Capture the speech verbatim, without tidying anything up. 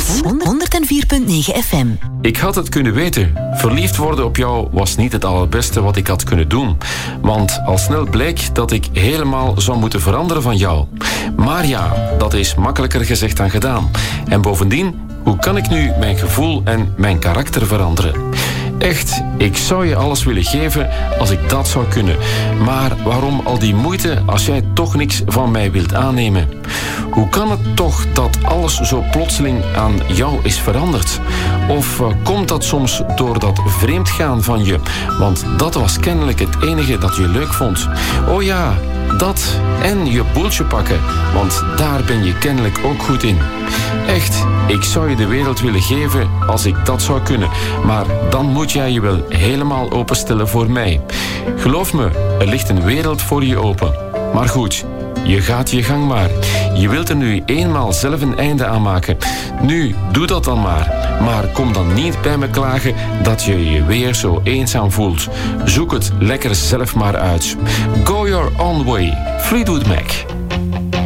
honderd vier komma negen F M. Ik had het kunnen weten. Verliefd worden op jou was niet het allerbeste wat ik had kunnen doen. Want al snel bleek dat ik helemaal zou moeten veranderen van jou. Maar ja, dat is makkelijker gezegd dan gedaan. En bovendien, hoe kan ik nu mijn gevoel en mijn karakter veranderen? Echt, ik zou je alles willen geven als ik dat zou kunnen. Maar waarom al die moeite als jij toch niks van mij wilt aannemen? Hoe kan het toch dat alles zo plotseling aan jou is veranderd? Of uh, komt dat soms door dat vreemdgaan van je? Want dat was kennelijk het enige dat je leuk vond. Oh ja, dat en je boeltje pakken, want daar ben je kennelijk ook goed in. Echt, ik zou je de wereld willen geven als ik dat zou kunnen. Maar dan moet jij je wel helemaal openstellen voor mij. Geloof me, er ligt een wereld voor je open. Maar goed, je gaat je gang maar. Je wilt er nu eenmaal zelf een einde aan maken. Nu, doe dat dan maar. Maar kom dan niet bij me klagen dat je je weer zo eenzaam voelt. Zoek het lekker zelf maar uit. Go your own way. Fleetwood Mac.